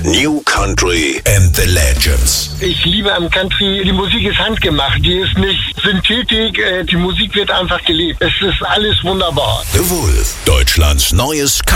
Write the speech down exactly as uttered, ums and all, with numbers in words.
New Country and the Legends. Ich liebe am Country, die Musik ist handgemacht, die ist nicht Synthetik, die Musik wird einfach gelebt. Es ist alles wunderbar. The Wolf, Deutschlands neues